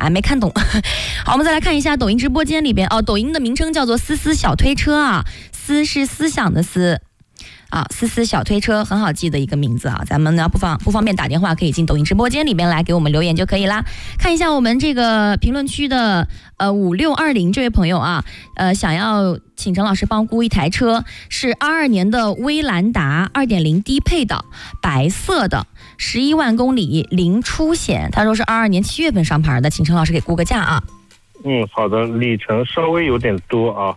没看懂。好，我们再来看一下抖音直播间里边抖音的名称叫做思思小推车啊，思是思想的思。思思小推车很好记的一个名字啊，咱们呢不方便打电话，可以进抖音直播间里边来给我们留言就可以啦。看一下我们这个评论区的5620这位朋友啊，想要请陈老师帮估一台车，是22年的威兰达 2.0 低配的白色的11万公里零出险，他说是22年7月份上牌的，请陈老师给估个价啊。 好的，里程稍微有点多啊。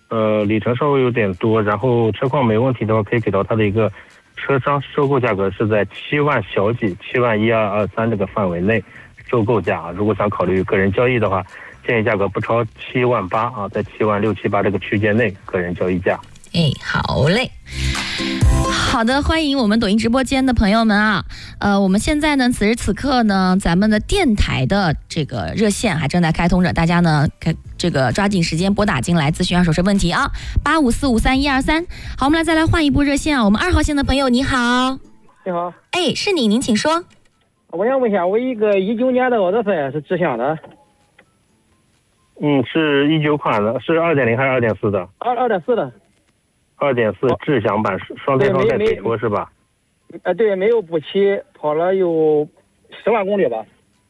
然后车况没问题的话，可以给到他的一个车商收购价格是在7万小几，7万1223这个范围内收购价。如果想考虑个人交易的话，建议价格不超7万8啊，在7万6、7、8这个区间内个人交易价。 好嘞。好的，欢迎我们抖音直播间的朋友们啊！我们现在呢，此时此刻呢，咱们的电台的这个热线还正在开通着，大家呢，这个抓紧时间拨打进来咨询二手车问题啊，85453123。好，我们再来换一部热线啊，我们2号线的朋友你好。 你好。 是您请说。 我想问一下，我一个19年的奥德赛是智享的。 是19款的，是2.0还是2.4的 ？2.4的。 2.4智享版双电双带底托是吧？ 对，没有补漆，跑了有10万公里吧。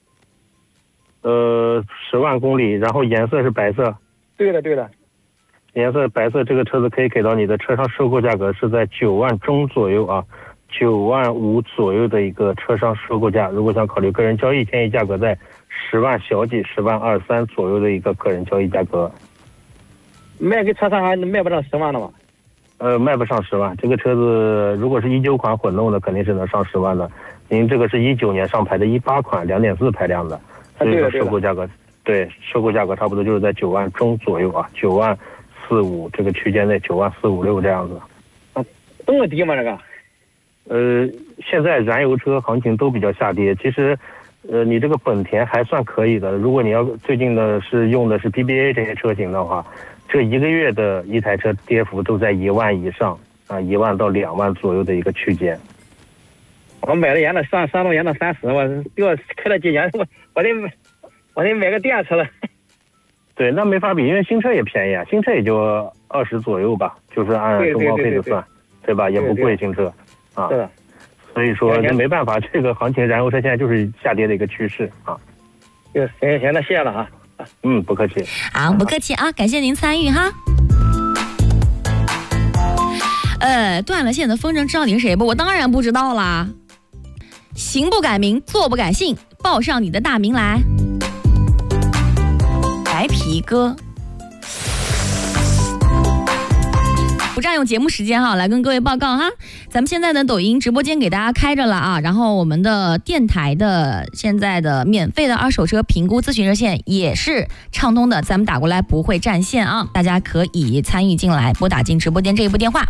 10万公里，然后颜色是白色。 对的。 颜色白色，这个车子可以给到你的车商收购价格是在9万中左右啊，9万5左右的一个车商收购价。如果想考虑个人交易，建议价格在10万小几，10万23左右的一个个人交易价格。 卖给车商还卖不上10万的吗？ 卖不上10万，这个车子如果是19款混动的，肯定是能上10万的。您这个是19年上牌的18款2.4排量的，所以说收购价格，收购价格差不多就是在9万中左右啊，9万4、5这个区间内，9万4、5、6这样子。 这么低吗？这个？ 现在燃油车行情都比较下跌，其实，你这个本田还算可以的。如果你要最近的是用的是 BBA 这些车型的话，这1个月的一台车跌幅都在1万以上啊，1万到2万左右的一个区间。 我买了原来山东原来30，我给我开了几年，我得买个电车了。 对，那没法比，因为新车也便宜啊，新车也就20左右吧，就是按中高配的算，对吧？也不贵新车啊。 是的。 所以说没办法，这个行情燃油车现在就是下跌的一个趋势啊。 行，那谢了啊。 不客气。 好，不客气啊，感谢您参与哈。断了线的风筝知道你是谁不？我当然不知道啦。行不改名，坐不改姓，报上你的大名来。白皮哥。不占用节目时间哈，来跟各位报告哈。咱们现在的抖音直播间给大家开着了啊，然后我们的电台的现在的免费的二手车评估咨询热线也是畅通的，咱们打过来不会占线啊，大家可以参与进来，拨打进直播间这一部电话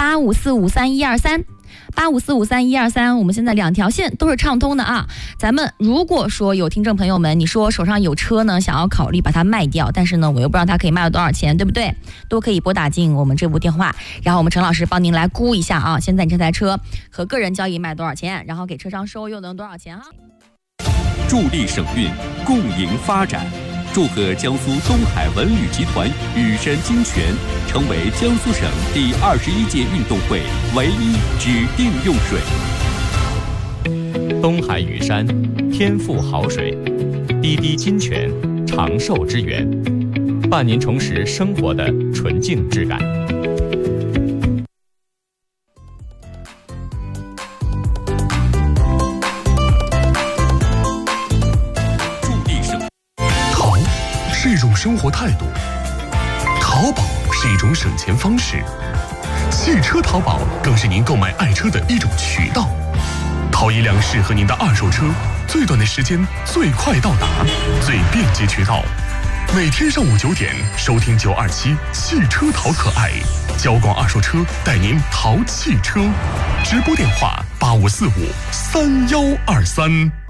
85453123。85453123，我们现在2条线都是畅通的啊。咱们如果说有听众朋友们，你说手上有车呢，想要考虑把它卖掉，但是呢，我又不知道它可以卖到多少钱，对不对？都可以拨打进我们这部电话，然后我们陈老师帮您来估一下啊，现在你这台车和个人交易卖多少钱，然后给车商收又能多少钱啊？ 助力省运，共赢发展。祝贺江苏东海文旅集团羽山精泉成为江苏省第21届运动会唯一指定用水。 东海羽山，天赋好水，滴滴金泉，长寿之源，伴您重拾生活的纯净质感。 是一种生活态度，淘宝是一种省钱方式，汽车淘宝更是您购买爱车的一种渠道。淘一辆适合您的二手车，最短的时间，最快到达，最便捷渠道。每天上午9点，收听927汽车淘可爱，交广二手车带您淘汽车。直播电话85453123。